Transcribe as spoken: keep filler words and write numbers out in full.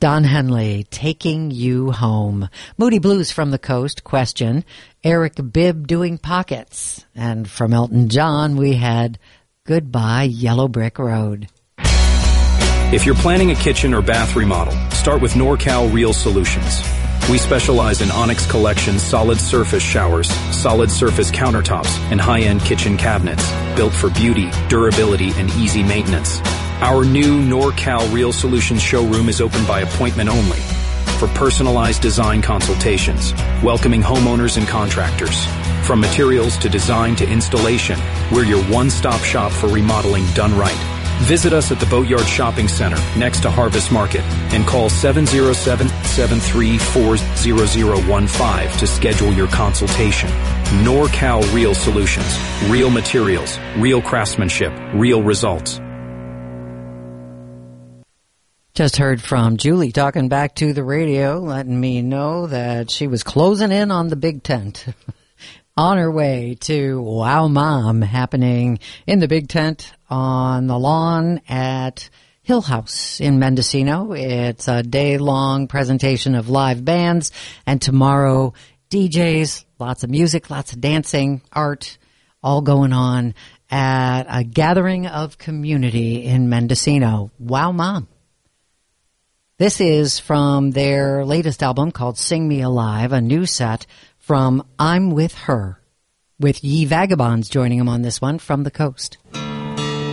Don Henley, Taking You Home. Moody Blues from the Coast, Question. Eric Bibb, Doing Pockets. And from Elton John, we had Goodbye Yellow Brick Road. If you're planning a kitchen or bath remodel, start with NorCal Real Solutions. We specialize in Onyx Collection solid surface showers, solid surface countertops, and high-end kitchen cabinets, built for beauty, durability, and easy maintenance. Our new NorCal Real Solutions showroom is open by appointment only for personalized design consultations, welcoming homeowners and contractors. From materials to design to installation, we're your one-stop shop for remodeling done right. Visit us at the Boatyard Shopping Center next to Harvest Market and call seven oh seven, seven three four, zero zero one five to schedule your consultation. NorCal Real Solutions. Real materials, real craftsmanship, real results. Just heard from Julie talking back to the radio, letting me know that she was closing in on the big tent. On her way to Wow Mom, happening in the big tent on the lawn at Hill House in Mendocino. It's a day-long presentation of live bands, and tomorrow D Js, lots of music, lots of dancing, art, all going on at a gathering of community in Mendocino. Wow Mom. This is from their latest album called Sing Me Alive, a new set from I'm With Her, with Ye Vagabonds joining them on this one from the coast.